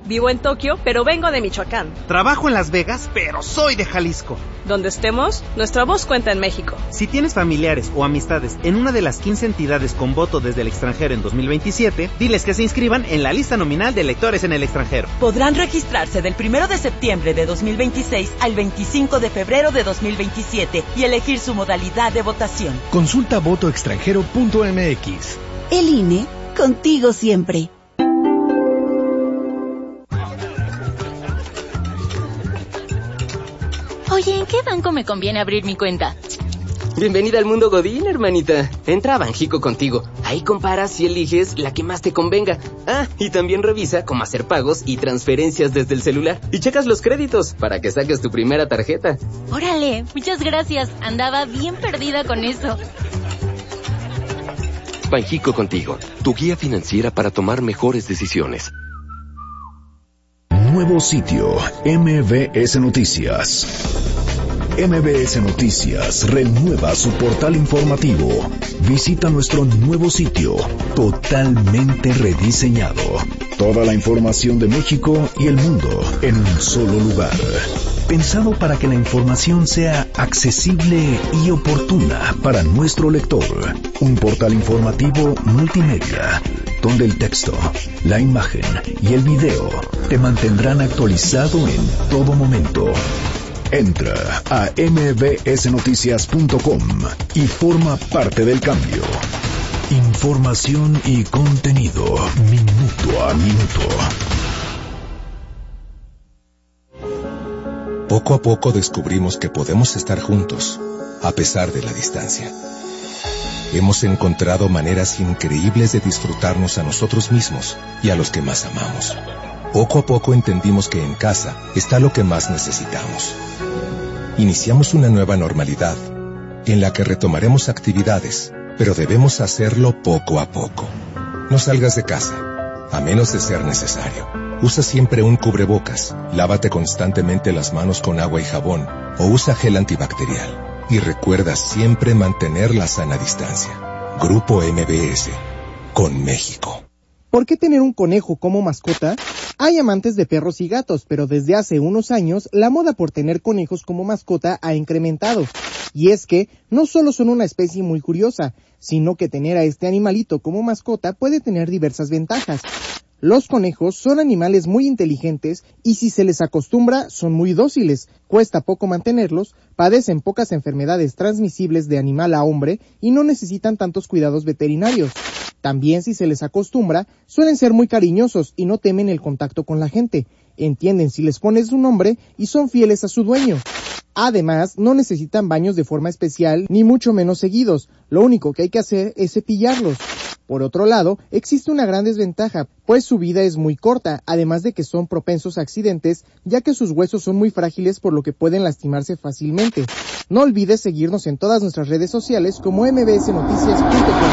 Vivo en Tokio, pero vengo de Michoacán. Trabajo en Las Vegas, pero soy de Jalisco. Donde estemos, nuestra voz cuenta en México. Si tienes familiares o amistades en una de las 15 entidades con voto desde el extranjero en 2027, diles que se inscriban en la lista nominal de electores en el extranjero. Podrán registrarse del 1 de septiembre de 2026 al 25 de febrero de 2027 y elegir su modalidad de votación. Consulta votoextranjero.mx. El INE, contigo siempre. Oye, ¿en qué banco me conviene abrir mi cuenta? Bienvenida al mundo Godín, hermanita. Entra a Banjico Contigo. Ahí comparas y eliges la que más te convenga. Ah, y también revisa cómo hacer pagos y transferencias desde el celular. Y checas los créditos para que saques tu primera tarjeta. Órale, muchas gracias. Andaba bien perdida con eso. Banjico Contigo, tu guía financiera para tomar mejores decisiones. Nuevo sitio, MBS Noticias. MBS Noticias renueva su portal informativo. Visita nuestro nuevo sitio, totalmente rediseñado. Toda la información de México y el mundo en un solo lugar. Pensado para que la información sea accesible y oportuna para nuestro lector. Un portal informativo multimedia, donde el texto, la imagen y el video te mantendrán actualizado en todo momento. Entra a mbsnoticias.com y forma parte del cambio. Información y contenido minuto a minuto. Poco a poco descubrimos que podemos estar juntos, a pesar de la distancia. Hemos encontrado maneras increíbles de disfrutarnos a nosotros mismos y a los que más amamos. Poco a poco entendimos que en casa está lo que más necesitamos. Iniciamos una nueva normalidad, en la que retomaremos actividades, pero debemos hacerlo poco a poco. No salgas de casa, a menos de ser necesario. Usa siempre un cubrebocas, lávate constantemente las manos con agua y jabón, o usa gel antibacterial. Y recuerda siempre mantener la sana distancia. Grupo MBS, con México. ¿Por qué tener un conejo como mascota? Hay amantes de perros y gatos, pero desde hace unos años la moda por tener conejos como mascota ha incrementado. Y es que no solo son una especie muy curiosa, sino que tener a este animalito como mascota puede tener diversas ventajas. Los conejos son animales muy inteligentes y si se les acostumbra son muy dóciles, cuesta poco mantenerlos, padecen pocas enfermedades transmisibles de animal a hombre y no necesitan tantos cuidados veterinarios. También si se les acostumbra, suelen ser muy cariñosos y no temen el contacto con la gente, entienden si les pones un nombre y son fieles a su dueño. Además, no necesitan baños de forma especial ni mucho menos seguidos, lo único que hay que hacer es cepillarlos. Por otro lado, existe una gran desventaja, pues su vida es muy corta, además de que son propensos a accidentes, ya que sus huesos son muy frágiles por lo que pueden lastimarse fácilmente. No olvides seguirnos en todas nuestras redes sociales como mbsnoticias.com.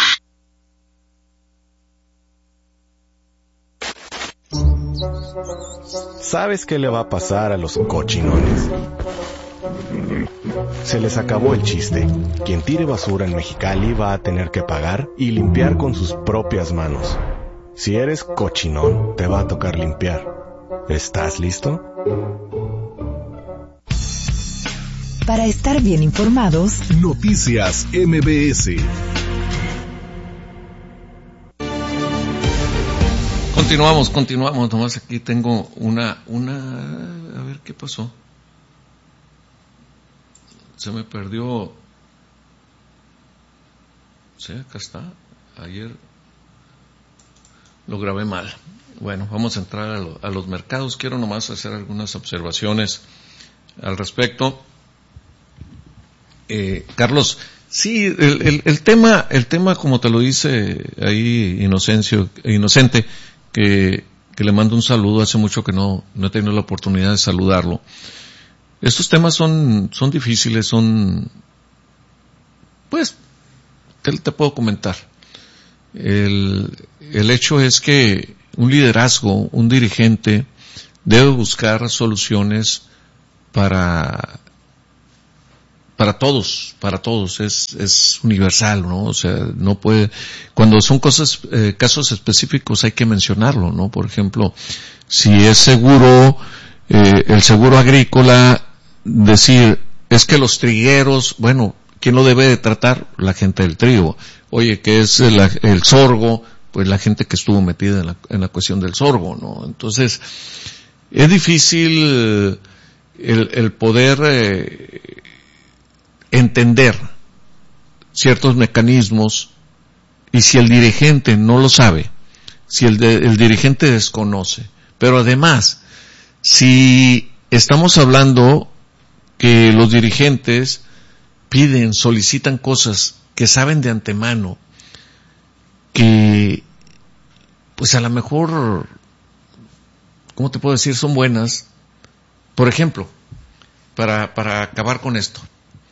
¿Sabes qué le va a pasar a los cochinones? Se les acabó el chiste. Quien tire basura en Mexicali va a tener que pagar y limpiar con sus propias manos. Si eres cochinón, te va a tocar limpiar. ¿Estás listo? Para estar bien informados, Noticias MBS. Continuamos. Nomás aquí tengo una... A ver, ¿qué pasó? Se me perdió... Sí, acá está. Ayer lo grabé mal. Bueno, vamos a entrar a los mercados. Quiero nomás hacer algunas observaciones al respecto. Carlos, sí, el tema, como te lo dice ahí Inocente, que le mando un saludo, hace mucho que no he tenido la oportunidad de saludarlo. Estos temas son difíciles, pues, ¿qué te puedo comentar? El hecho es que un liderazgo, un dirigente, debe buscar soluciones para para todos, es universal, ¿no? O sea, no puede, cuando son casos específicos hay que mencionarlo, ¿no? Por ejemplo, si es seguro, el seguro agrícola, decir, es que los trigueros, bueno, ¿quién lo debe de tratar? La gente del trigo. Oye, ¿qué es el sorgo? Pues la gente que estuvo metida en la cuestión del sorgo, ¿no? Entonces, es difícil el poder entender ciertos mecanismos, y si el dirigente no lo sabe, si el dirigente desconoce, pero además, si estamos hablando que los dirigentes solicitan cosas que saben de antemano, que pues a lo mejor, ¿cómo te puedo decir? Son buenas. Por ejemplo, para acabar con esto,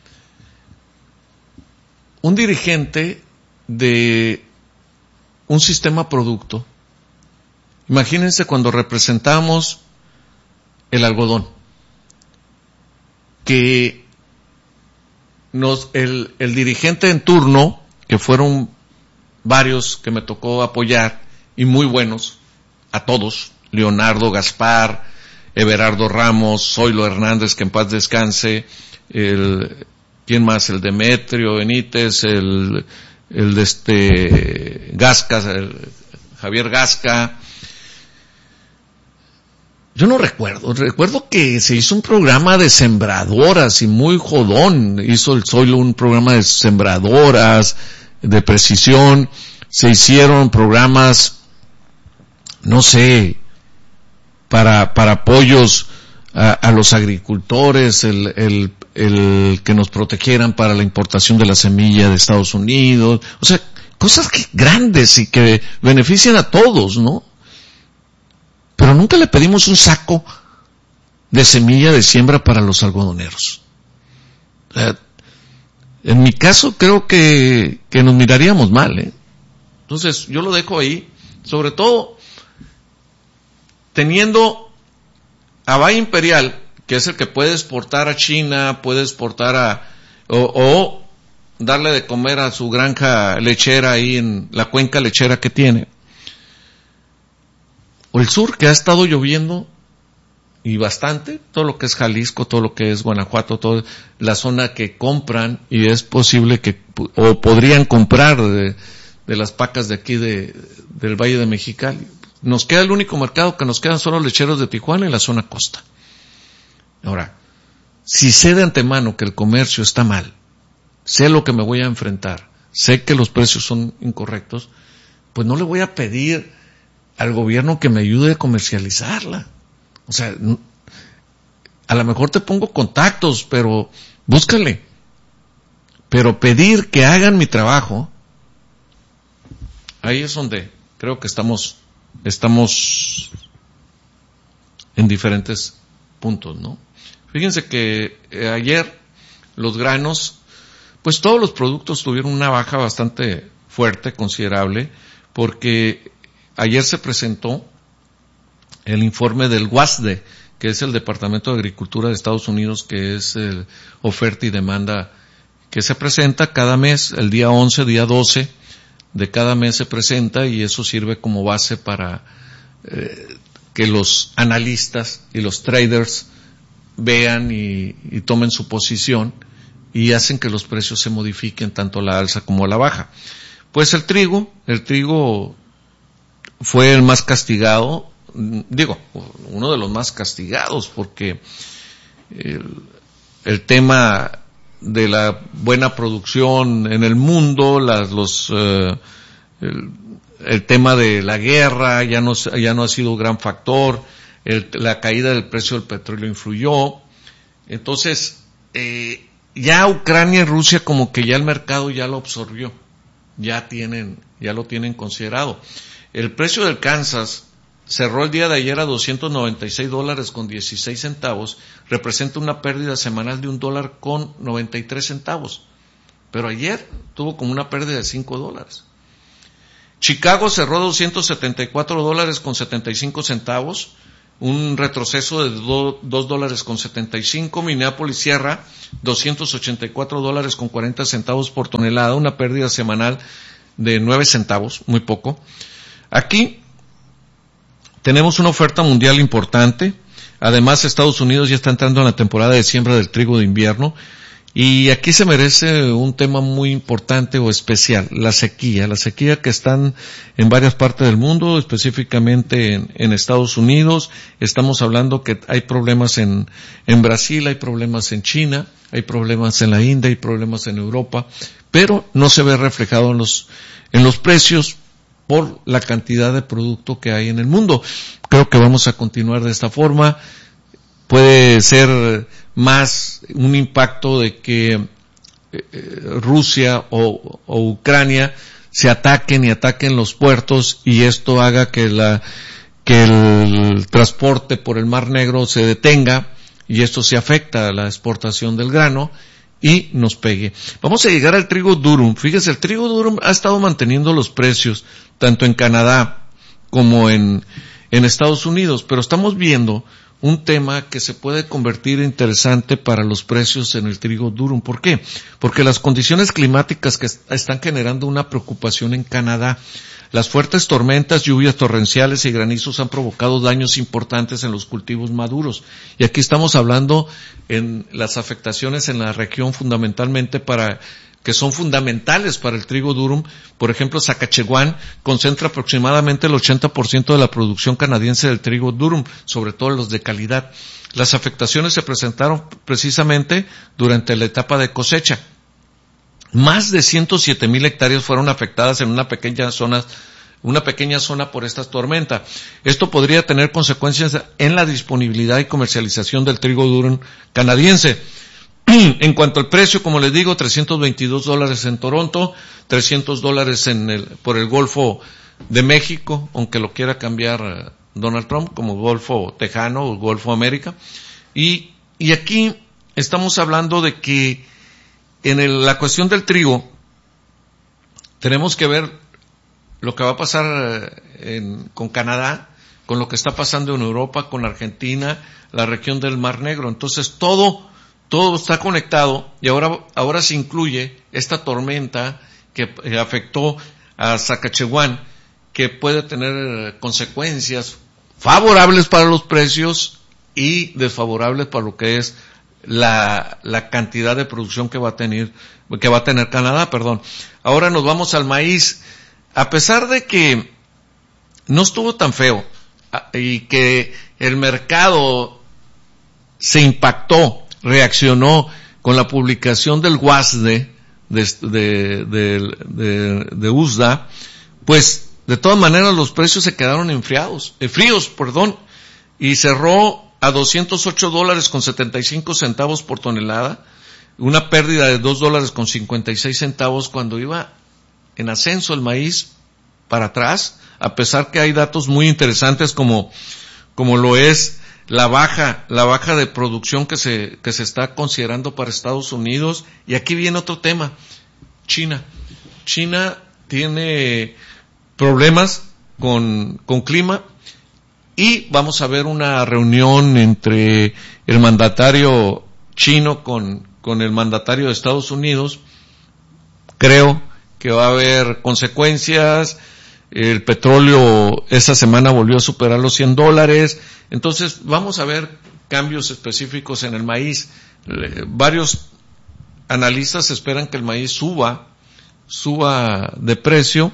un dirigente de un sistema producto, imagínense cuando representamos el algodón, que el dirigente en turno, que fueron varios que me tocó apoyar, y muy buenos, a todos, Leonardo Gaspar, Everardo Ramos, Zoilo Hernández, que en paz descanse, ¿quién más? El Demetrio Benítez, el Gasca, Javier Gasca. Yo no recuerdo que se hizo un programa de sembradoras y muy jodón, hizo el Zoilo un programa de sembradoras, de precisión, se hicieron programas, no sé, para apoyos a los agricultores, el que nos protegieran para la importación de la semilla de Estados Unidos, o sea, cosas grandes y que benefician a todos, ¿no? Pero nunca le pedimos un saco de semilla de siembra para los algodoneros. En mi caso creo que nos miraríamos mal, ¿eh? Entonces yo lo dejo ahí, sobre todo teniendo a Valle Imperial, que es el que puede exportar a China, puede exportar o darle de comer a su granja lechera ahí en la cuenca lechera que tiene. O el sur, que ha estado lloviendo y bastante, todo lo que es Jalisco, todo lo que es Guanajuato, toda la zona que compran, y es posible que, o podrían comprar de las pacas de aquí del Valle de Mexicali. Nos queda el único mercado que nos quedan son los lecheros de Tijuana y la zona costa. Ahora, si sé de antemano que el comercio está mal, sé lo que me voy a enfrentar, sé que los precios son incorrectos, pues no le voy a pedir al gobierno que me ayude a comercializarla. O sea, a lo mejor te pongo contactos, pero búscale. Pero pedir que hagan mi trabajo, ahí es donde creo que estamos en diferentes puntos, ¿no? Fíjense que ayer los granos, pues todos los productos tuvieron una baja bastante fuerte, considerable, porque ayer se presentó el informe del WASDE, que es el Departamento de Agricultura de Estados Unidos, que es el oferta y demanda que se presenta cada mes, el día 11, día 12 de cada mes se presenta, y eso sirve como base para que los analistas y los traders vean y tomen su posición, y hacen que los precios se modifiquen tanto a la alza como a la baja. Pues el trigo fue el más castigado, uno de los más castigados, porque el tema de la buena producción en el mundo, el tema de la guerra ya no ha sido un gran factor, la caída del precio del petróleo influyó. Entonces, ya Ucrania y Rusia como que ya el mercado ya lo absorbió, ya lo tienen considerado. El precio del Kansas cerró el día de ayer a $296.16, representa una pérdida semanal de $1.93, pero ayer tuvo como una pérdida de $5. Chicago cerró $274.75, un retroceso de $2.75. Minneapolis cierra $284.40 por tonelada, una pérdida semanal de 9 centavos, muy poco. Aquí tenemos una oferta mundial importante. Además, Estados Unidos ya está entrando en la temporada de siembra del trigo de invierno. Y aquí se merece un tema muy importante o especial, la sequía que están en varias partes del mundo, específicamente en Estados Unidos. Estamos hablando que hay problemas en Brasil, hay problemas en China, hay problemas en la India, hay problemas en Europa, pero no se ve reflejado en los precios por la cantidad de producto que hay en el mundo. Creo que vamos a continuar de esta forma. Puede ser más un impacto de que Rusia o Ucrania se ataquen los puertos y esto haga que el transporte por el Mar Negro se detenga y esto se afecta a la exportación del grano y nos pegue. Vamos a llegar al trigo durum. Fíjese, el trigo durum ha estado manteniendo los precios tanto en Canadá como en Estados Unidos, pero estamos viendo un tema que se puede convertir interesante para los precios en el trigo durum. ¿Por qué? Porque las condiciones climáticas que están generando una preocupación en Canadá. Las fuertes tormentas, lluvias torrenciales y granizos han provocado daños importantes en los cultivos maduros. Y aquí estamos hablando en las afectaciones en la región fundamentalmente que son fundamentales para el trigo durum. Por ejemplo, Saskatchewan concentra aproximadamente el 80% de la producción canadiense del trigo durum, sobre todo los de calidad. Las afectaciones se presentaron precisamente durante la etapa de cosecha. Más de 107,000 hectáreas fueron afectadas en una pequeña zona por esta tormenta. Esto podría tener consecuencias en la disponibilidad y comercialización del trigo durum canadiense. En cuanto al precio, como les digo, $322 en Toronto, $300 por el Golfo de México, aunque lo quiera cambiar Donald Trump como Golfo Tejano o Golfo América. Y aquí estamos hablando de que en la cuestión del trigo tenemos que ver lo que va a pasar con Canadá, con lo que está pasando en Europa, con Argentina, la región del Mar Negro. Entonces todo está conectado y ahora se incluye esta tormenta que afectó a Saskatchewan, que puede tener consecuencias favorables para los precios y desfavorables para lo que es la cantidad de producción que va a tener Canadá, perdón. Ahora nos vamos al maíz. A pesar de que no estuvo tan feo y que el mercado se impactó, reaccionó con la publicación del WASDE de USDA, pues de todas maneras los precios se quedaron fríos, y cerró a $208.75 por tonelada, una pérdida de $2.56 cuando iba en ascenso el maíz para atrás, a pesar que hay datos muy interesantes como lo es la baja de producción que se está considerando para Estados Unidos. Y aquí viene otro tema, China tiene problemas con clima y vamos a ver una reunión entre el mandatario chino con el mandatario de Estados Unidos. Creo que va a haber consecuencias. El petróleo esta semana volvió a superar los $100. Entonces vamos a ver cambios específicos en el maíz. Varios analistas esperan que el maíz suba de precio.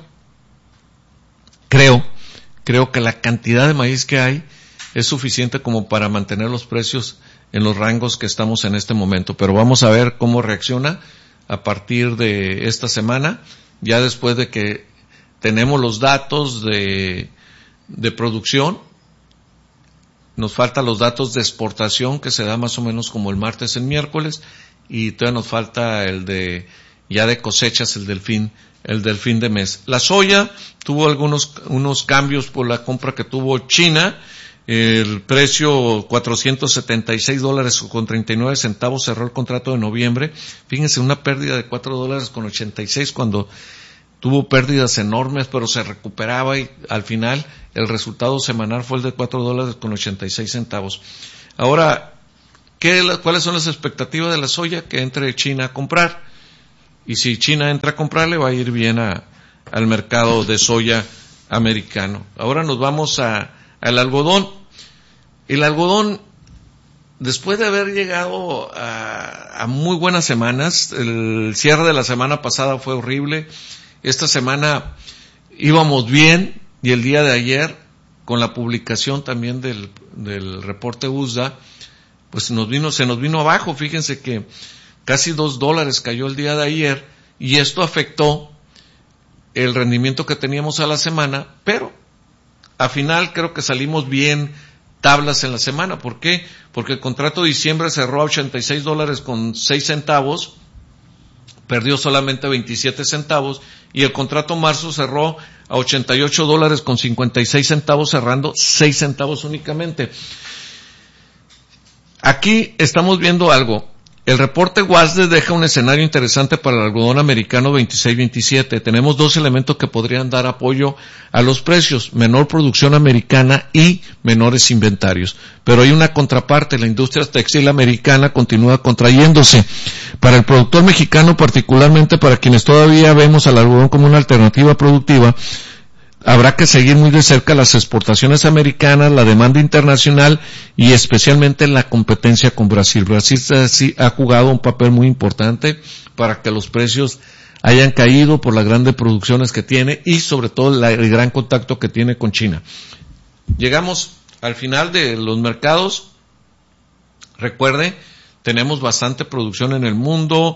Creo que la cantidad de maíz que hay es suficiente como para mantener los precios en los rangos que estamos en este momento. Pero vamos a ver cómo reacciona a partir de esta semana, ya después de que tenemos los datos de producción. Nos faltan los datos de exportación, que se da más o menos como el martes, el miércoles, y todavía nos falta el de cosechas, el del fin de mes. La soya tuvo unos cambios por la compra que tuvo China. El precio $476.39 cerró el contrato de noviembre. Fíjense, una pérdida de $4.86 cuando tuvo pérdidas enormes, pero se recuperaba y al final el resultado semanal fue el de $4.86. Ahora, ¿cuáles son las expectativas de la soya? Que entre China a comprar. Y si China entra a comprar, le va a ir bien al mercado de soya americano. Ahora nos vamos al algodón. El algodón, después de haber llegado a muy buenas semanas, el cierre de la semana pasada fue horrible. Esta semana íbamos bien y el día de ayer, con la publicación también del reporte USDA, pues se nos vino abajo. Fíjense que casi $2 cayó el día de ayer y esto afectó el rendimiento que teníamos a la semana, pero al final creo que salimos bien tablas en la semana. ¿Por qué? Porque el contrato de diciembre cerró a $86.06, perdió solamente 27 centavos, y el contrato marzo cerró a $88.56, cerrando 6 centavos únicamente. Aquí estamos viendo algo. El reporte WASDE deja un escenario interesante para el algodón americano 26-27. Tenemos dos elementos que podrían dar apoyo a los precios: menor producción americana y menores inventarios. Pero hay una contraparte: la industria textil americana continúa contrayéndose. Para el productor mexicano, particularmente para quienes todavía vemos al algodón como una alternativa productiva, habrá que seguir muy de cerca las exportaciones americanas, la demanda internacional y especialmente la competencia con Brasil. Brasil sí ha jugado un papel muy importante para que los precios hayan caído por las grandes producciones que tiene y sobre todo el gran contacto que tiene con China. Llegamos al final de los mercados. Recuerde, tenemos bastante producción en el mundo,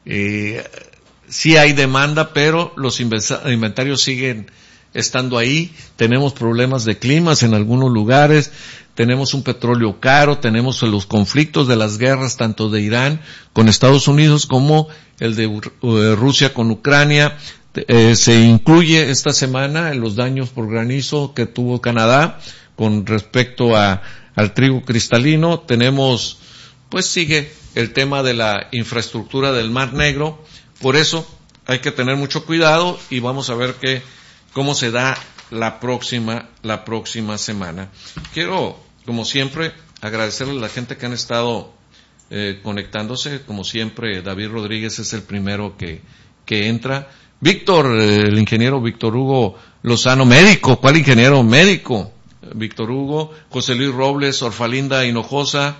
sí hay demanda, pero los inventarios siguen estando ahí. Tenemos problemas de climas en algunos lugares, tenemos un petróleo caro, tenemos los conflictos de las guerras tanto de Irán con Estados Unidos como el de Rusia con Ucrania. Se incluye esta semana en los daños por granizo que tuvo Canadá con respecto al trigo cristalino. Tenemos, pues sigue el tema de la infraestructura del Mar Negro. Por eso hay que tener mucho cuidado y vamos a ver cómo se da la próxima semana. Quiero, como siempre, agradecerle a la gente que han estado conectándose. Como siempre, David Rodríguez es el primero que entra. Víctor, el ingeniero Víctor Hugo Lozano, médico. ¿Cuál ingeniero? Médico. Víctor Hugo, José Luis Robles, Orfalinda Hinojosa,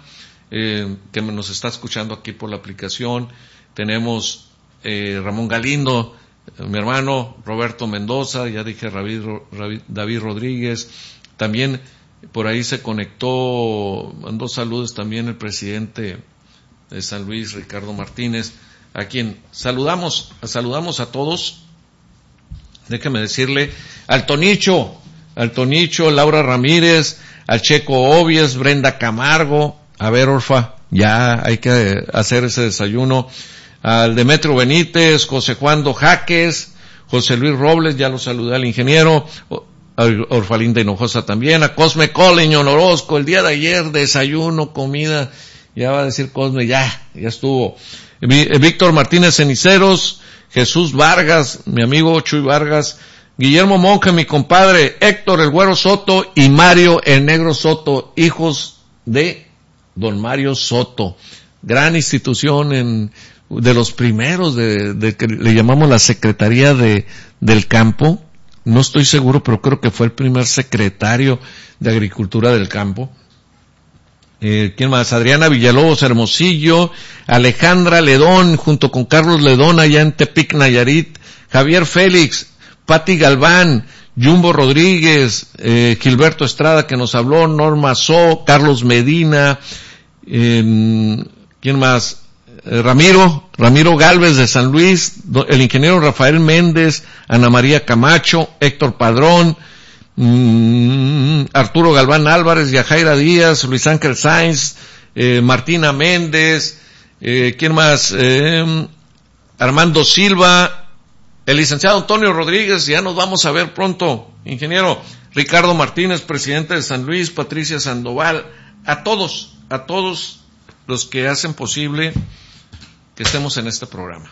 que nos está escuchando aquí por la aplicación. Tenemos Ramón Galindo, mi hermano Roberto Mendoza, ya dije David Rodríguez, también por ahí se conectó, mandó saludos también el presidente de San Luis, Ricardo Martínez, a quien saludamos a todos. Déjeme decirle al Tonicho, Laura Ramírez, al Checo Obies, Brenda Camargo, a ver Orfa, ya hay que hacer ese desayuno, al Demetrio Benítez, José Juan Dojaques, José Luis Robles, ya lo saludé al ingeniero, a Orfalinda Hinojosa también, a Cosme Coleño Orozco, el día de ayer, desayuno, comida, ya va a decir Cosme, ya estuvo. Víctor Martínez Ceniceros, Jesús Vargas, mi amigo Chuy Vargas, Guillermo Monge, mi compadre, Héctor el Güero Soto y Mario el Negro Soto, hijos de don Mario Soto, gran institución de los primeros de que le llamamos la Secretaría del Campo. No estoy seguro, pero creo que fue el primer secretario de Agricultura del Campo. ¿Quién más? Adriana Villalobos Hermosillo, Alejandra Ledón, junto con Carlos Ledón allá en Tepic, Nayarit, Javier Félix, Pati Galván, Jumbo Rodríguez, Gilberto Estrada que nos habló, Norma So, Carlos Medina, ¿quién más? Ramiro Galvez de San Luis, el ingeniero Rafael Méndez, Ana María Camacho, Héctor Padrón, Arturo Galván Álvarez, Yajaira Díaz, Luis Ángel Sáenz, Martina Méndez, ¿quién más? Armando Silva, el licenciado Antonio Rodríguez, ya nos vamos a ver pronto, ingeniero Ricardo Martínez, presidente de San Luis, Patricia Sandoval, a todos los que hacen posible que estemos en este programa.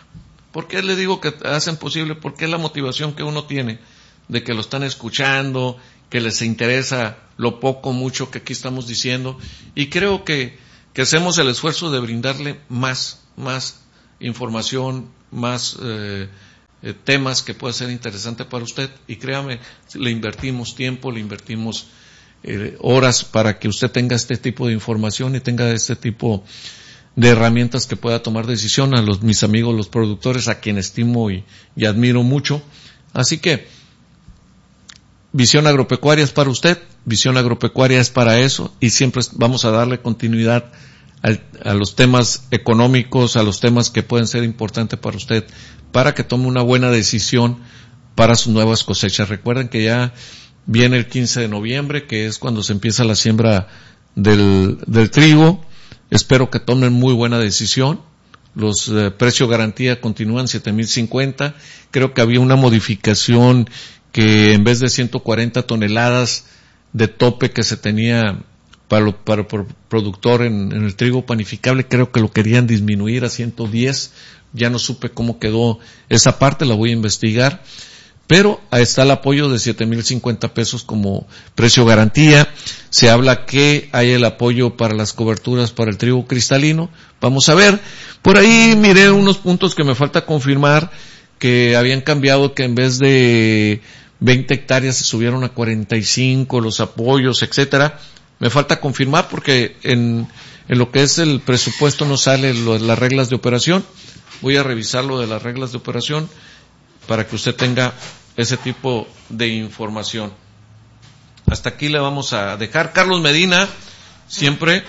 ¿Por qué le digo que hacen posible? Porque es la motivación que uno tiene de que lo están escuchando, que les interesa lo poco, mucho que aquí estamos diciendo, y creo que hacemos el esfuerzo de brindarle más información, más temas que pueda ser interesante para usted, y créame, le invertimos tiempo, le invertimos horas para que usted tenga este tipo de información y tenga este tipo de herramientas que pueda tomar decisión. A mis amigos, los productores, a quien estimo y admiro mucho. Así que, Visión Agropecuaria es para usted, Visión Agropecuaria es para eso, y siempre vamos a darle continuidad a los temas económicos, a los temas que pueden ser importantes para usted, para que tome una buena decisión para sus nuevas cosechas. Recuerden que ya viene el 15 de noviembre, que es cuando se empieza la siembra del trigo. Espero que tomen muy buena decisión. Los precio garantía continúan 7,050. Creo que había una modificación que en vez de 140 toneladas de tope que se tenía para el productor en el trigo panificable, creo que lo querían disminuir a 110. Ya no supe cómo quedó esa parte, la voy a investigar. Pero ahí está el apoyo de 7,050 pesos como precio garantía. Se habla que hay el apoyo para las coberturas para el trigo cristalino. Vamos a ver. Por ahí miré unos puntos que me falta confirmar, que habían cambiado, que en vez de 20 hectáreas se subieron a 45 los apoyos, etcétera. Me falta confirmar porque en lo que es el presupuesto no sale las reglas de operación. Voy a revisar lo de las reglas de operación para que usted tenga ese tipo de información. Hasta aquí le vamos a dejar. Carlos Medina, siempre,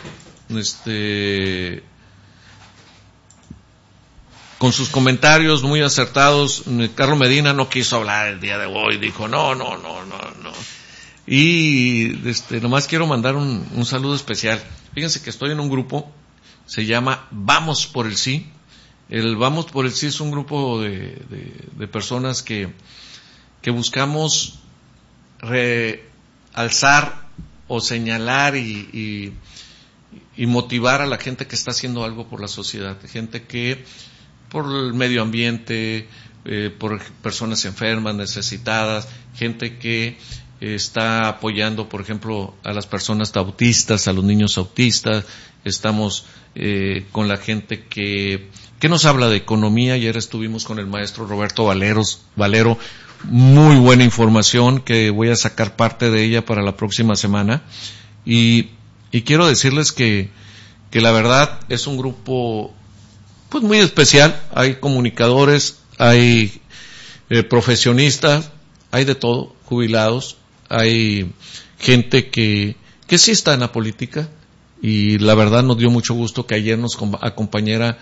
con sus comentarios muy acertados. Carlos Medina no quiso hablar el día de hoy, dijo no. Y nomás quiero mandar un saludo especial. Fíjense que estoy en un grupo, se llama Vamos por el Sí. El Vamos por el Sí es un grupo de personas que buscamos realzar o señalar y motivar a la gente que está haciendo algo por la sociedad, gente que por el medio ambiente, por personas enfermas, necesitadas, gente que está apoyando, por ejemplo, a las personas autistas, a los niños autistas. Estamos con la gente que nos habla de economía. Ayer estuvimos con el maestro Roberto Valero, muy buena información que voy a sacar parte de ella para la próxima semana. Y quiero decirles que la verdad es un grupo pues muy especial. Hay comunicadores, hay profesionistas, hay de todo, jubilados, hay gente que sí está en la política, y la verdad nos dio mucho gusto que ayer nos acompañara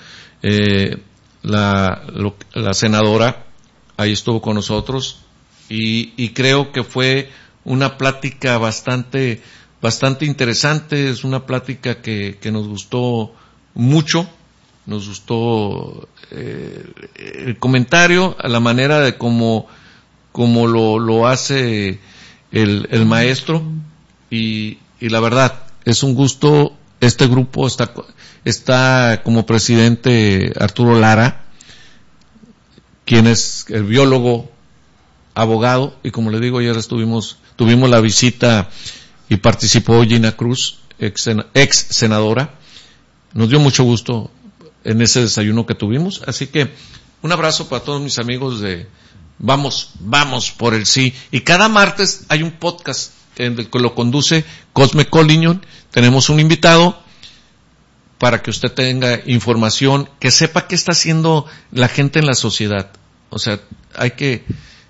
la senadora, ahí estuvo con nosotros, y creo que fue una plática bastante interesante. Es una plática que nos gustó mucho. Nos gustó el comentario, a la manera de como lo hace el maestro, y la verdad es un gusto. Este grupo está como presidente Arturo Lara, quien es el biólogo, abogado, y como le digo, ayer tuvimos la visita y participó Gina Cruz, ex senadora. Nos dio mucho gusto en ese desayuno que tuvimos. Así que un abrazo para todos mis amigos de Vamos por el Sí. Y cada martes hay un podcast en el que lo conduce Cosme Collignon. Tenemos un invitado para que usted tenga información, que sepa qué está haciendo la gente en la sociedad. O sea, hay que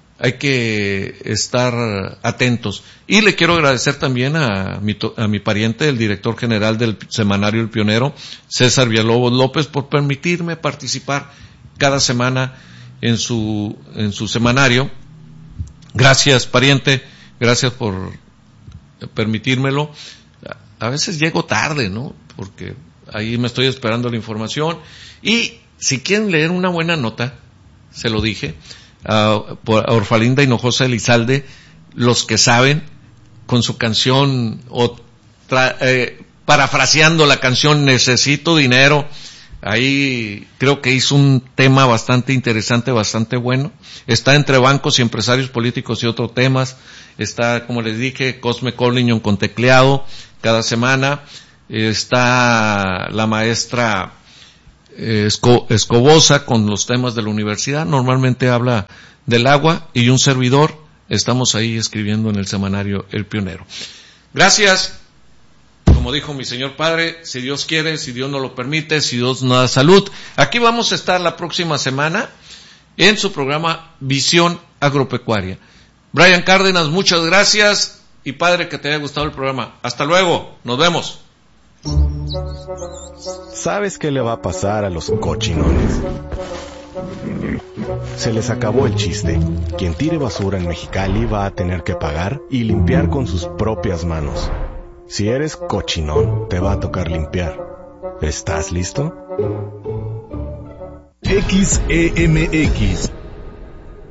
estar atentos. Y le quiero agradecer también a mi pariente, el director general del semanario El Pionero, César Villalobos López, por permitirme participar cada semana en su semanario. Gracias, pariente, gracias por permitírmelo. A veces llego tarde, ¿no? Porque ahí me estoy esperando la información. Y si quieren leer una buena nota, se lo dije, a Orfalinda Hinojosa Elizalde, Los que saben, con su canción, parafraseando la canción Necesito dinero, Ahí creo que hizo un tema bastante interesante, bastante bueno. Está entre bancos y empresarios políticos y otros temas. Está, como les dije, Cosme Collignon con tecleado cada semana. Está la maestra Escobosa con los temas de la universidad. Normalmente habla del agua, y un servidor. Estamos ahí escribiendo en el semanario El Pionero. Gracias. Como dijo mi señor padre, si Dios quiere, si Dios nos lo permite, si Dios nos da salud. Aquí vamos a estar la próxima semana en su programa Visión Agropecuaria. Brian Cárdenas, muchas gracias, y padre, que te haya gustado el programa. Hasta luego, nos vemos. ¿Sabes qué le va a pasar a los cochinones? Se les acabó el chiste. Quien tire basura en Mexicali va a tener que pagar y limpiar con sus propias manos. Si eres cochinón, te va a tocar limpiar. ¿Estás listo? XEMX